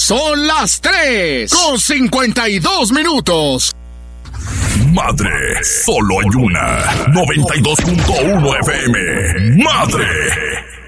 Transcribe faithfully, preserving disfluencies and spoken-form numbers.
Son las tres con cincuenta y dos minutos. Madre, solo hay una. noventa y dos punto uno F M. Madre.